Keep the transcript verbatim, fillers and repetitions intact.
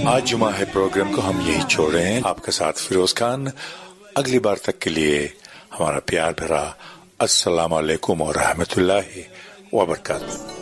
आज जुमा है प्रोग्राम को हम यही छोड़ रहे हैं। आपके साथ फिरोज खान। अगली बार तक के लिए हमारा प्यार भरा अस्सलाम वालेकुम और रहमतुल्लाहि व बरकातहू।